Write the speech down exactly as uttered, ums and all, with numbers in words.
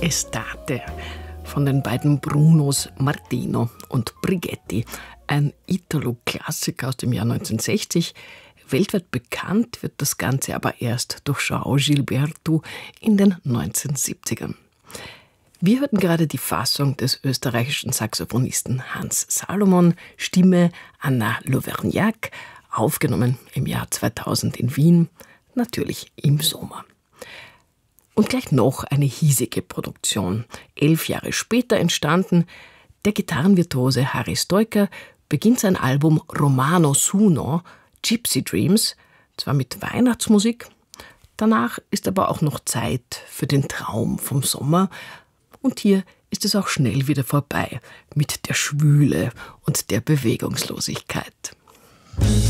Estate von den beiden Brunos Martino und Brigetti. Ein Italo-Klassiker aus dem Jahr neunzehnhundertsechzig. Weltweit bekannt wird das Ganze aber erst durch João Gilberto in den neunzehnhundertsiebzigern. Wir hörten gerade die Fassung des österreichischen Saxophonisten Hans Salomon, Stimme Anna Lauvergnat, aufgenommen im Jahr zweitausend in Wien, natürlich im Sommer. Und gleich noch eine hiesige Produktion. Elf Jahre später entstanden. Der Gitarrenvirtuose Harry Stoiker beginnt sein Album Romano Suno, Gypsy Dreams, zwar mit Weihnachtsmusik, danach ist aber auch noch Zeit für den Traum vom Sommer. Und hier ist es auch schnell wieder vorbei mit der Schwüle und der Bewegungslosigkeit.